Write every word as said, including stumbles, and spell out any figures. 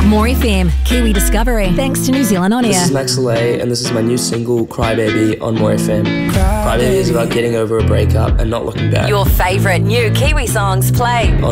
More F M, Kiwi Discovery. Thanks to New Zealand On Air. This is Max Soleil, and this is my new single, Crybaby, on More F M. Crybaby is about getting over a breakup and not looking back. Your favourite new Kiwi songs play